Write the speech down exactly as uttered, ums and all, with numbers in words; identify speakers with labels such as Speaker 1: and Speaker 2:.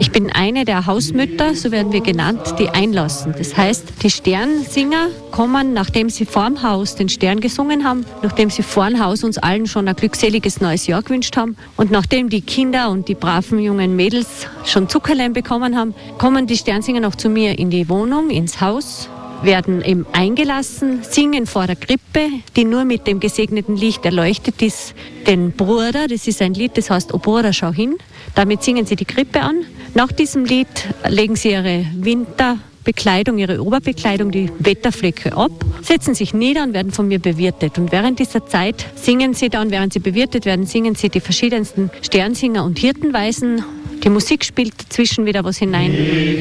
Speaker 1: Ich bin eine der Hausmütter, so werden wir genannt, die einlassen. Das heißt, die Sternsinger kommen, nachdem sie vorm Haus den Stern gesungen haben, nachdem sie vorm Haus uns allen schon ein glückseliges neues Jahr gewünscht haben und nachdem die Kinder und die braven jungen Mädels schon Zuckerlein bekommen haben, kommen die Sternsinger noch zu mir in die Wohnung, ins Haus, werden eben eingelassen, singen vor der Krippe, die nur mit dem gesegneten Licht erleuchtet ist, den Bruder, das ist ein Lied, das heißt, O Bruder, schau hin. Damit singen sie die Krippe an. Nach diesem Lied legen sie ihre Winterbekleidung, ihre Oberbekleidung, die Wetterflecke ab, setzen sich nieder und werden von mir bewirtet. Und während dieser Zeit singen sie dann, während sie bewirtet werden, singen sie die verschiedensten Sternsinger und Hirtenweisen. Die Musik spielt dazwischen wieder was hinein.